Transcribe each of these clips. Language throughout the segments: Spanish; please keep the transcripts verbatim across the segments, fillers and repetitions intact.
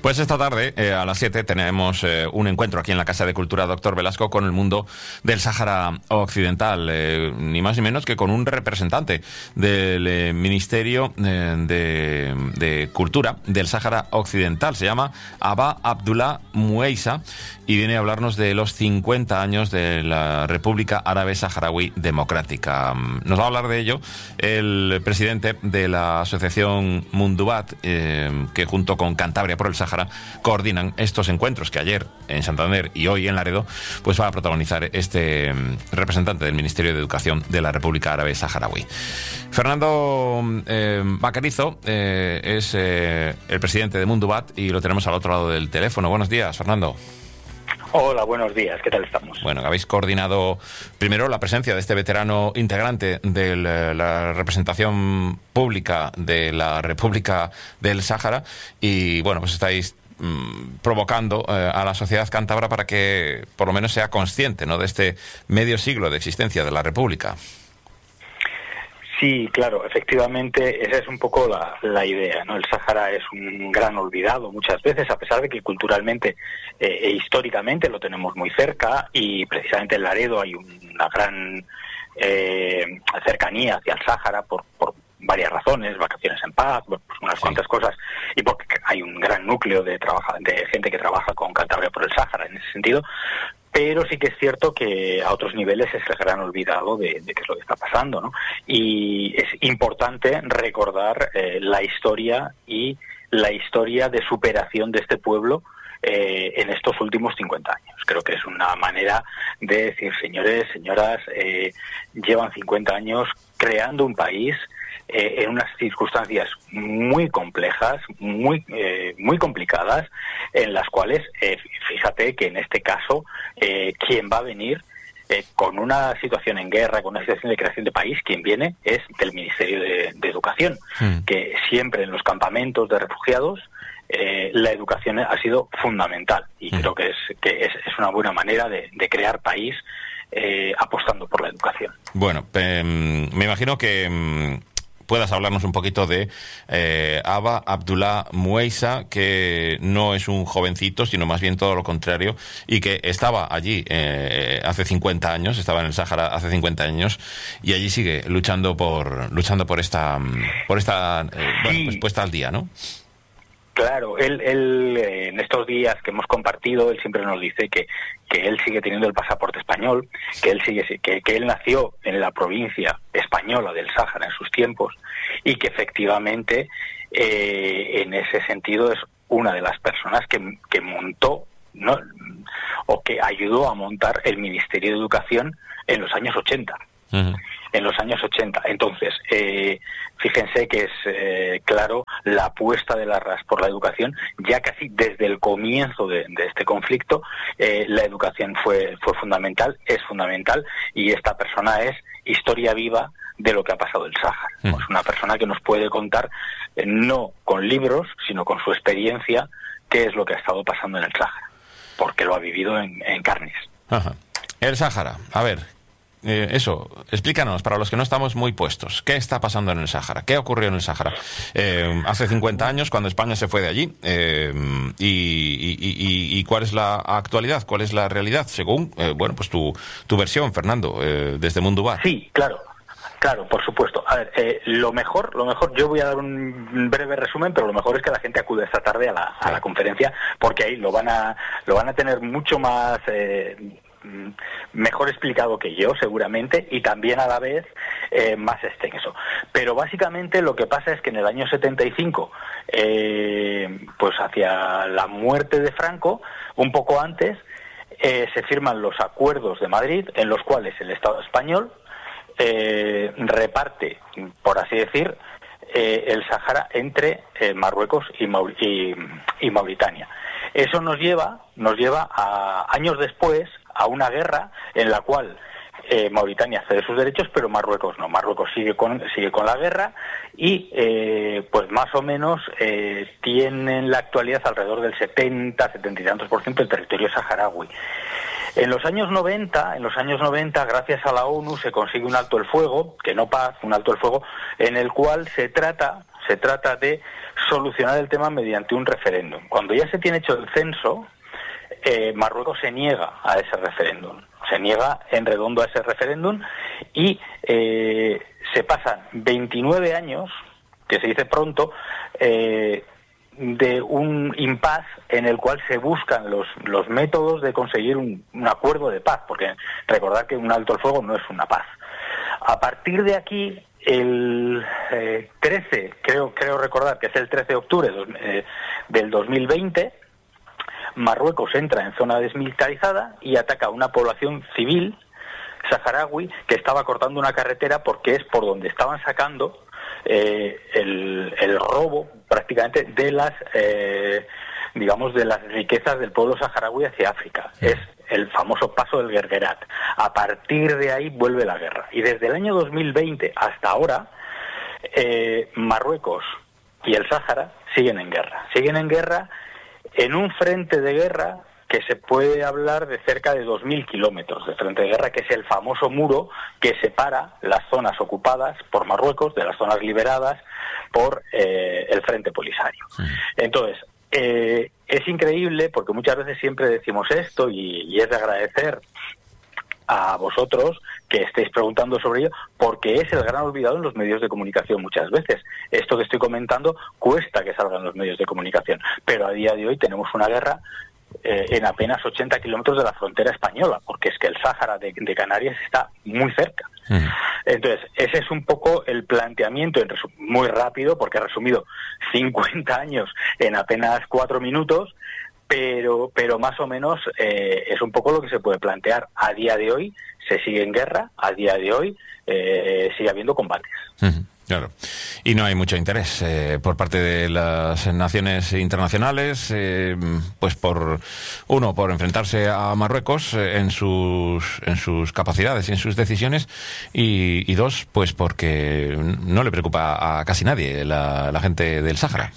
Pues esta tarde, eh, a las siete, tenemos eh, un encuentro aquí en la Casa de Cultura Doctor Velasco con el mundo del Sáhara Occidental, eh, ni más ni menos que con un representante del eh, Ministerio eh, de, de Cultura del Sáhara Occidental. Se llama Aba Abdullah Mueisa y viene a hablarnos de los cincuenta años de la República Árabe Saharaui Democrática. Nos va a hablar de ello el presidente de la asociación Mundubat, eh, que junto con Cantabria por el Sáhara coordinan estos encuentros que ayer en Santander y hoy en Laredo pues va a protagonizar este representante del Ministerio de Educación de la República Árabe Saharaui. Fernando eh, Bacarizo eh, es eh, el presidente de Mundubat y lo tenemos al otro lado del teléfono. Buenos días, Fernando. Hola, buenos días. ¿Qué tal estamos? Bueno, habéis coordinado primero la presencia de este veterano integrante de la representación pública de la República del Sáhara y, bueno, pues estáis mmm, provocando eh, a la sociedad cántabra para que por lo menos sea consciente, ¿no?, de este medio siglo de existencia de la República. Sí, claro, efectivamente, esa es un poco la, la idea, ¿no? El Sáhara es un gran olvidado muchas veces, a pesar de que culturalmente eh, e históricamente lo tenemos muy cerca y precisamente en Laredo hay una gran eh, cercanía hacia el Sáhara por, por varias razones, vacaciones en paz, pues unas sí. cuantas cosas, y porque hay un gran núcleo de, trabaja, de gente que trabaja con Cantabria por el Sáhara en ese sentido. Pero sí que es cierto que a otros niveles es el gran olvidado de, de qué es lo que está pasando, ¿no? Y es importante recordar eh, la historia y la historia de superación de este pueblo eh, en estos últimos cincuenta años. Creo que es una manera de decir, señores, señoras, eh, llevan cincuenta años creando un país Eh, en unas circunstancias muy complejas, muy eh, muy complicadas, en las cuales, eh, fíjate que en este caso, eh, quien va a venir eh, con una situación en guerra, con una situación de creación de país, quien viene es del Ministerio de, de Educación, mm. que siempre en los campamentos de refugiados eh, la educación ha sido fundamental y mm. creo que es que es, es una buena manera de, de crear país eh, apostando por la educación. Bueno, eh, me imagino que eh, puedas hablarnos un poquito de eh, Aba Abdullah Mueisa, que no es un jovencito, sino más bien todo lo contrario, y que estaba allí eh, hace cincuenta años, estaba en el Sáhara hace cincuenta años, y allí sigue luchando por luchando por esta por esta eh, bueno, pues puesta al día, ¿no? Claro, él, él eh, en estos días que hemos compartido, él siempre nos dice que, que él sigue teniendo el pasaporte español, que él sigue que, que él nació en la provincia española del Sáhara en sus tiempos y que efectivamente eh, en ese sentido es una de las personas que, que montó, ¿no?, o que ayudó a montar el Ministerio de Educación en los años ochenta. Uh-huh. En los años ochenta. Entonces, eh, fíjense que es, eh, claro, la apuesta de la R A S por la educación, ya casi desde el comienzo de, de este conflicto, eh, la educación fue, fue fundamental, es fundamental, y esta persona es historia viva de lo que ha pasado en el Sáhara. Mm. Es una persona que nos puede contar, eh, no con libros, sino con su experiencia, qué es lo que ha estado pasando en el Sáhara, porque lo ha vivido en, en carnes. Ajá. El Sáhara, a ver, Eh, eso, explícanos, para los que no estamos muy puestos, ¿qué está pasando en el Sáhara? ¿Qué ocurrió en el Sáhara? Eh, hace cincuenta años, cuando España se fue de allí, eh, y, y, y, y cuál es la actualidad, cuál es la realidad, según, eh, bueno, pues tu, tu versión, Fernando, eh, desde Mundubat. Sí, claro. Claro, por supuesto. A ver, eh, lo mejor, lo mejor, yo voy a dar un breve resumen, pero lo mejor es que la gente acude esta tarde a la, a la conferencia, porque ahí lo van a, lo van a tener mucho más eh, mejor explicado que yo, seguramente, y también a la vez eh, más extenso. Pero básicamente lo que pasa es que en el año setenta y cinco, eh, pues hacia la muerte de Franco, un poco antes, eh, se firman los acuerdos de Madrid, en los cuales el Estado español eh, reparte, por así decir, eh, el Sáhara entre eh, Marruecos y, Maur- y, y Mauritania. Eso nos lleva, nos lleva a años después a una guerra en la cual eh, Mauritania cede sus derechos, pero Marruecos no. Marruecos sigue con sigue con la guerra y eh, pues más o menos eh, tiene en la actualidad alrededor del setenta, setenta y tantos por ciento del territorio saharaui. En los años noventa, en los años noventa, gracias a la ONU se consigue un alto el fuego, que no paz, un alto el fuego, en el cual se trata se trata de solucionar el tema mediante un referéndum. Cuando ya se tiene hecho el censo, eh, Marruecos se niega a ese referéndum. Se niega en redondo a ese referéndum y eh, se pasan veintinueve años, que se dice pronto, eh, de un impas en el cual se buscan los, los métodos de conseguir un, un acuerdo de paz, porque recordad que un alto el fuego no es una paz. A partir de aquí, el eh, trece, creo, creo recordar que es el trece de octubre dos, eh, del dos mil veinte, Marruecos entra en zona desmilitarizada y ataca a una población civil saharaui que estaba cortando una carretera porque es por donde estaban sacando eh, el, el robo prácticamente de las eh, digamos de las riquezas del pueblo saharaui hacia África. Sí. Es el famoso paso del Guerguerat. A partir de ahí vuelve la guerra. Y desde el año dos mil veinte hasta ahora, eh, Marruecos y el Sáhara siguen en guerra. Siguen en guerra en un frente de guerra que se puede hablar de cerca de dos mil kilómetros de frente de guerra, que es el famoso muro que separa las zonas ocupadas por Marruecos de las zonas liberadas por eh, el Frente Polisario. Sí. Entonces, eh, es increíble porque muchas veces siempre decimos esto y, y es de agradecer a vosotros que estéis preguntando sobre ello, porque es el gran olvidado en los medios de comunicación muchas veces. Esto que estoy comentando cuesta que salgan los medios de comunicación, pero a día de hoy tenemos una guerra eh, en apenas ochenta kilómetros de la frontera española, porque es que el Sáhara de, de Canarias está muy cerca. Uh-huh. Entonces, ese es un poco el planteamiento, en resu- muy rápido, porque he resumido cincuenta años en apenas cuatro minutos, pero pero más o menos eh, es un poco lo que se puede plantear. A día de hoy se sigue en guerra, a día de hoy eh, sigue habiendo combates. Uh-huh. Claro. Y no hay mucho interés eh, por parte de las naciones internacionales, eh, pues por uno, por enfrentarse a Marruecos eh, en sus en sus capacidades y en sus decisiones, y, y dos, pues porque no le preocupa a casi nadie la, la gente del Sáhara.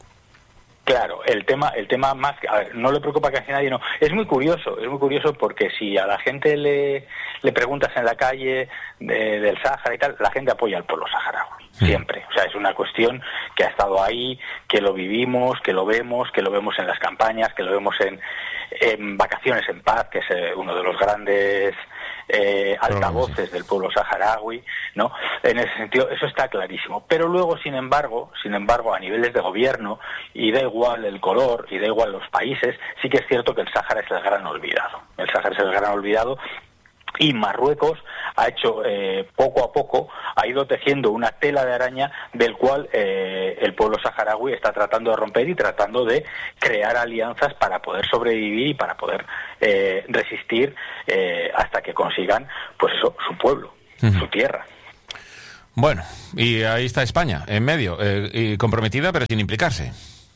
Claro, el tema, el tema más, a ver, no le preocupa a casi nadie, no. Es muy curioso, es muy curioso porque si a la gente le, le preguntas en la calle de, del Sáhara y tal, la gente apoya al pueblo saharaui, siempre. O sea, es una cuestión que ha estado ahí, que lo vivimos, que lo vemos, que lo vemos en las campañas, que lo vemos en, en Vacaciones en Paz, que es eh, uno de los grandes eh, altavoces del pueblo saharaui, ¿no? En ese sentido, eso está clarísimo. Pero luego, sin embargo, sin embargo, a niveles de gobierno, y da igual el color, y da igual los países, sí que es cierto que el Sáhara es el gran olvidado. El Sáhara es el gran olvidado, y Marruecos ha hecho, eh, poco a poco, ha ido tejiendo una tela de araña del cual eh, el pueblo saharaui está tratando de romper y tratando de crear alianzas para poder sobrevivir y para poder eh, resistir eh, hasta que consigan, pues eso, su pueblo, uh-huh. su tierra. Bueno, y ahí está España, en medio, eh, y comprometida pero sin implicarse.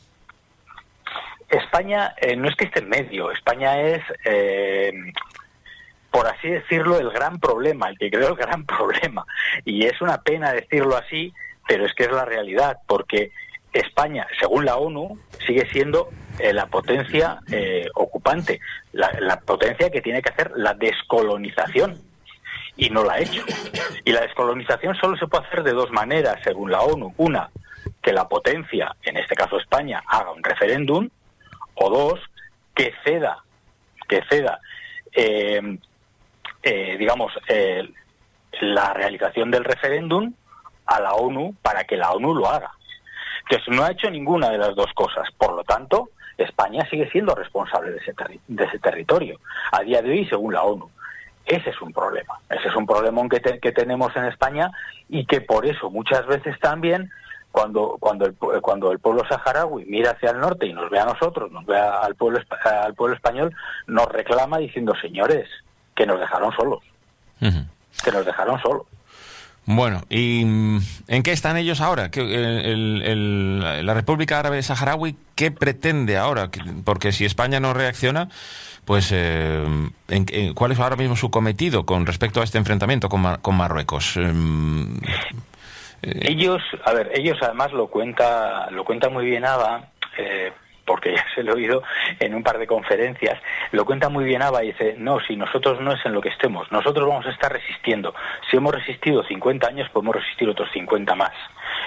España eh, no es que esté en medio, España es... Eh, por así decirlo, el gran problema, el que creó el gran problema. Y es una pena decirlo así, pero es que es la realidad, porque España, según la ONU, sigue siendo eh, la potencia eh, ocupante, la, la potencia que tiene que hacer la descolonización, y no la ha hecho. Y la descolonización solo se puede hacer de dos maneras, según la ONU. Una, que la potencia, en este caso España, haga un referéndum, o dos, que ceda, que ceda... Eh, Eh, digamos, eh, la realización del referéndum a la ONU para que la ONU lo haga. Entonces, no ha hecho ninguna de las dos cosas. Por lo tanto, España sigue siendo responsable de ese, terri- de ese territorio. A día de hoy, según la ONU. Ese es un problema. Ese es un problemón que, te- que tenemos en España y que por eso muchas veces también, cuando cuando el, cuando el pueblo saharaui mira hacia el norte y nos ve a nosotros, nos ve al pueblo, al pueblo español, nos reclama diciendo, señores, que nos dejaron solos, uh-huh. que nos dejaron solos. Bueno, ¿y en qué están ellos ahora? ¿Qué, el, el, la República Árabe Saharaui, ¿qué pretende ahora? Porque si España no reacciona, pues eh, ¿en, en, ¿cuál es ahora mismo su cometido con respecto a este enfrentamiento con, Mar, con Marruecos? Eh, ellos, a ver, ellos además lo cuenta, lo cuenta muy bien Aba, eh, porque ya se lo he oído en un par de conferencias, lo cuenta muy bien Aba y dice, no, si nosotros no es en lo que estemos, nosotros vamos a estar resistiendo. Si hemos resistido cincuenta años, podemos resistir otros cincuenta más.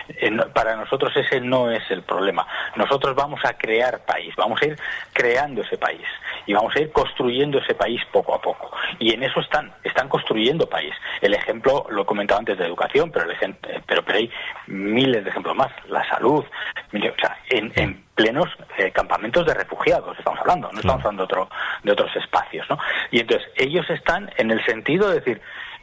Eh, no, para nosotros ese no es el problema. Nosotros vamos a crear país, vamos a ir creando ese país y vamos a ir construyendo ese país poco a poco. Y en eso están, están construyendo país. El ejemplo, lo he comentado antes de educación, pero, el ejemplo, pero, pero hay miles de ejemplos más. La salud, mire, o sea, en, en plenos eh, campamentos de refugiados estamos hablando, no estamos hablando de, otro, de otros espacios, ¿no? Y entonces ellos están en el sentido de decir,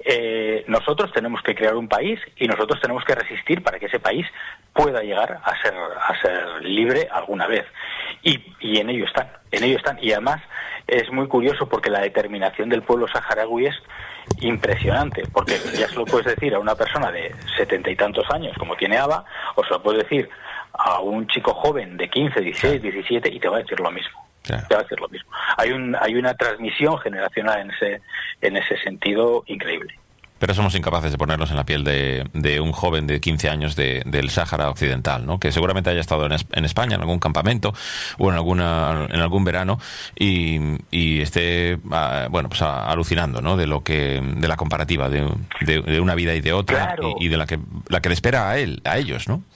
eh, nosotros tenemos que crear un país y nosotros tenemos que resistir para que ese país pueda llegar a ser a ser libre alguna vez. Y, y en ello están, en ello están. Y además es muy curioso porque la determinación del pueblo saharaui es impresionante, porque ya se lo puedes decir a una persona de setenta y tantos años como tiene Aba, o se lo puedes decir a un chico joven de quince, dieciséis, diecisiete y te va a decir lo mismo. Claro. Te va a decir lo mismo. Hay un hay una transmisión generacional en ese en ese sentido increíble. Pero somos incapaces de ponernos en la piel de, de un joven de quince años de, del Sáhara Occidental, ¿no? Que seguramente haya estado en, en España, en algún campamento o en alguna en algún verano y, y esté, uh, bueno, pues a, alucinando, ¿no? De lo que de la comparativa de, de, de una vida y de otra. Claro. y, y de la que la que le espera a él, a ellos, ¿no?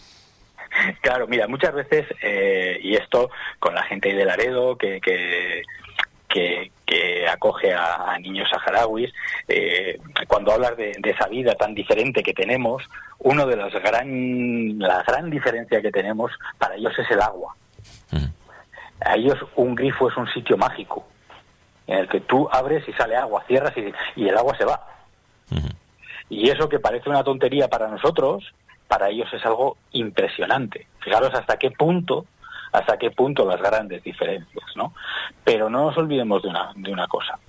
Claro, mira, muchas veces, eh, y esto con la gente de Laredo, que, que, que, que acoge a, a niños saharauis, eh, cuando hablas de, de esa vida tan diferente que tenemos, uno de las gran, la gran diferencia que tenemos para ellos es el agua. Uh-huh. A ellos un grifo es un sitio mágico, en el que tú abres y sale agua, cierras y, y el agua se va. Uh-huh. Y eso que parece una tontería para nosotros, para ellos es algo impresionante. Fijaros hasta qué punto, hasta qué punto las grandes diferencias, ¿no? Pero no nos olvidemos de una, de una cosa.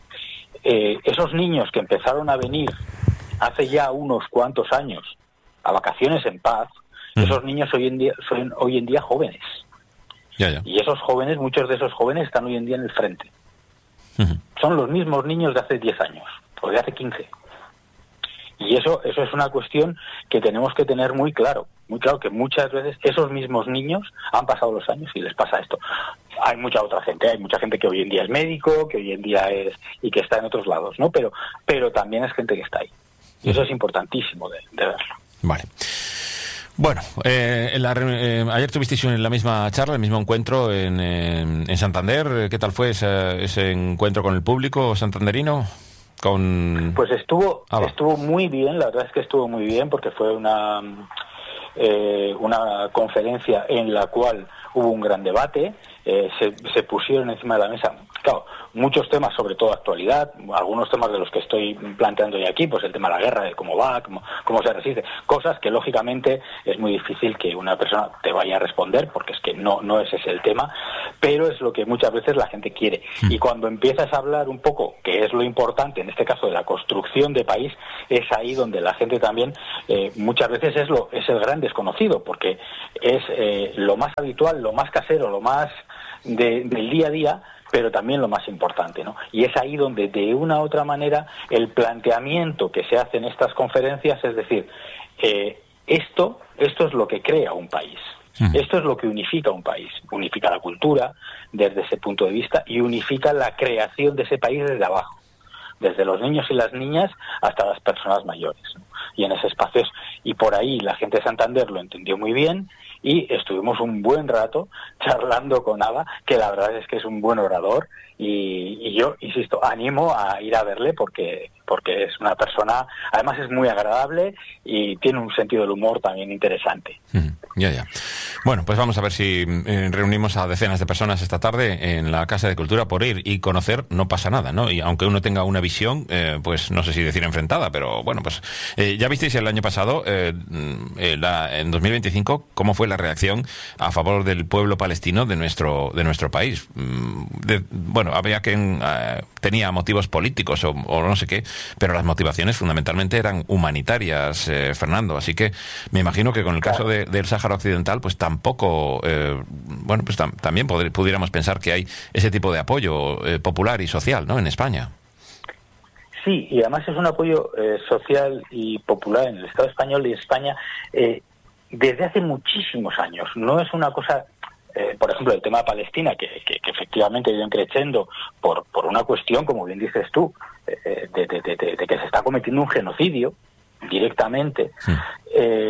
Eh, esos niños que empezaron a venir hace ya unos cuantos años a vacaciones en paz, uh-huh. esos niños hoy en día son hoy en día jóvenes. Ya, ya. Y esos jóvenes, muchos de esos jóvenes están hoy en día en el frente. Uh-huh. Son los mismos niños de hace diez años, o de hace quince. Y eso eso es una cuestión que tenemos que tener muy claro, muy claro que muchas veces esos mismos niños han pasado los años y les pasa esto. Hay mucha otra gente, hay mucha gente que hoy en día es médico, que hoy en día es y que está en otros lados, ¿no? Pero pero también es gente que está ahí. Y eso es importantísimo de, de verlo. Vale. Bueno, eh, en la, eh, ayer tuvisteis en la misma charla, el mismo encuentro en, en, en Santander. ¿Qué tal fue ese, ese encuentro con el público santanderino? Con... Pues estuvo ah, estuvo muy bien, la verdad es que estuvo muy bien porque fue una eh, una conferencia en la cual hubo un gran debate, eh, se, se pusieron encima de la mesa, claro, muchos temas, sobre todo actualidad, algunos temas de los que estoy planteando hoy aquí, pues el tema de la guerra, de cómo va, cómo, cómo se resiste, cosas que lógicamente es muy difícil que una persona te vaya a responder, porque es que no, no ese es el tema, pero es lo que muchas veces la gente quiere. Mm. Y cuando empiezas a hablar un poco, que es lo importante, en este caso de la construcción de país, es ahí donde la gente también eh, muchas veces es, lo, es el gran desconocido, porque es eh, lo más habitual, lo más casero, lo más de, del día a día, pero también lo más importante, ¿no? Y es ahí donde, de una u otra manera, el planteamiento que se hace en estas conferencias, es decir, eh, esto, esto es lo que crea un país. Uh-huh. Esto es lo que unifica un país. Unifica la cultura desde ese punto de vista y unifica la creación de ese país desde abajo, desde los niños y las niñas hasta las personas mayores, ¿no? Y en ese espacio, y por ahí la gente de Santander lo entendió muy bien y estuvimos un buen rato charlando con Aba, que la verdad es que es un buen orador y, y yo, insisto, animo a ir a verle porque porque es una persona, además es muy agradable y tiene un sentido del humor también interesante. Mm, ya, ya. Bueno, pues vamos a ver si eh, reunimos a decenas de personas esta tarde en la Casa de Cultura por ir y conocer, no pasa nada, ¿no? Y aunque uno tenga una visión, eh, pues no sé si decir enfrentada, pero bueno, pues eh, ya visteis el año pasado, eh, eh, la, en dos mil veinticinco, cómo fue la reacción a favor del pueblo palestino de nuestro de nuestro país. De, bueno, había quien eh, tenía motivos políticos o, o no sé qué, pero las motivaciones fundamentalmente eran humanitarias, eh, Fernando. Así que me imagino que con el caso de, del Sáhara Occidental, pues tampoco, eh, bueno, pues tam, también podr, pudiéramos pensar que hay ese tipo de apoyo eh, popular y social, ¿no?, en España. Sí, y además es un apoyo eh, social y popular en el Estado español y España eh, desde hace muchísimos años. No es una cosa... Eh, por ejemplo, el tema de Palestina, que, que, que efectivamente ha ido creciendo por, por una cuestión, como bien dices tú, eh, de, de, de, de, de que se está cometiendo un genocidio directamente. Sí. Eh,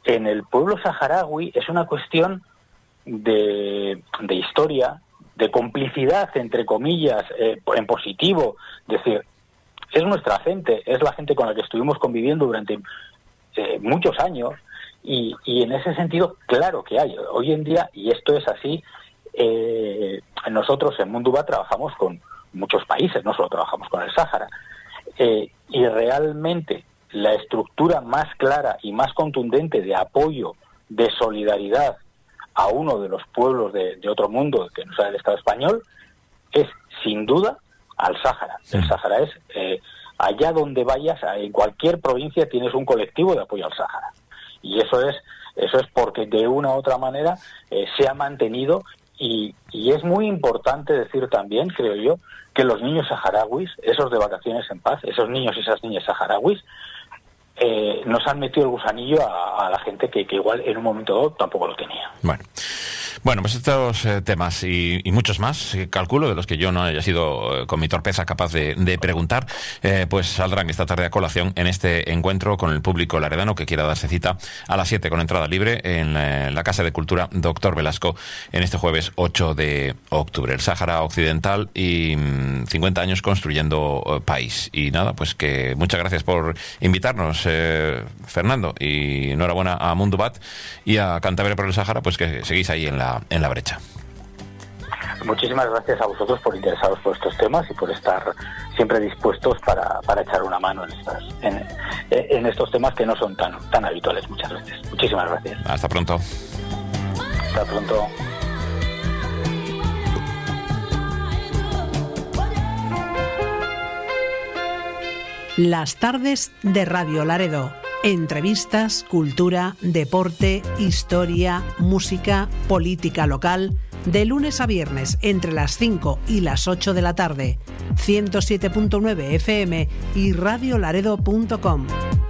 en el pueblo saharaui es una cuestión de, de historia, de complicidad, entre comillas, eh, en positivo. Es decir, es nuestra gente, es la gente con la que estuvimos conviviendo durante eh, muchos años, y, y en ese sentido, claro que hay. Hoy en día, y esto es así, eh, nosotros en Mundubat trabajamos con muchos países, no solo trabajamos con el Sáhara, eh, y realmente la estructura más clara y más contundente de apoyo, de solidaridad a uno de los pueblos de, de otro mundo que no sea el Estado español, es sin duda al Sáhara. Sí. El Sáhara es, eh, allá donde vayas, en cualquier provincia tienes un colectivo de apoyo al Sáhara. Y eso es, eso es porque de una u otra manera eh, se ha mantenido, y, y es muy importante decir también, creo yo, que los niños saharauis, esos de vacaciones en paz, esos niños y esas niñas saharauis, Eh, nos han metido el gusanillo a, a la gente que, que igual en un momento dado tampoco lo tenía. Bueno, bueno pues estos eh, temas y, y muchos más, eh, calculo, de los que yo no haya sido eh, con mi torpeza capaz de, de preguntar, eh, pues saldrán esta tarde a colación en este encuentro con el público laredano que quiera darse cita a las siete con entrada libre en eh, la Casa de Cultura Doctor Velasco en este jueves ocho de octubre. El Sáhara Occidental y mmm, cincuenta años construyendo eh, país. Y nada, pues que muchas gracias por invitarnos, Eh, Fernando, y enhorabuena a Mundubat y a Cantabria por el Sáhara, pues que seguís ahí en la en la brecha. Muchísimas gracias a vosotros por interesaros por estos temas y por estar siempre dispuestos para, para echar una mano en, estas, en, en estos temas que no son tan, tan habituales muchas veces. Muchísimas gracias. Hasta pronto. Hasta pronto. Las tardes de Radio Laredo. Entrevistas, cultura, deporte, historia, música, política local. De lunes a viernes entre las cinco y las ocho de la tarde. ciento siete punto nueve F M y radio laredo punto com.